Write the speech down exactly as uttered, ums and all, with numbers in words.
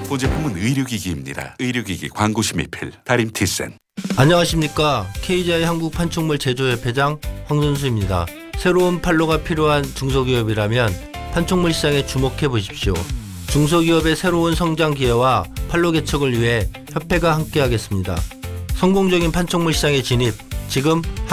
보제품은 의료기기입니다. 의료기기 광고 심의필 다림티센. 안녕하십니까. 케이지아이 한국판촉물 제조협회장 황선수입니다. 새로운 판로가 필요한 중소기업이라면 판촉물 시장에 주목해 보십시오. 중소기업의 새로운 성장 기회와 판로 개척을 위해 협회가 함께하겠습니다. 성공적인 판촉물 시장의 진입, 지금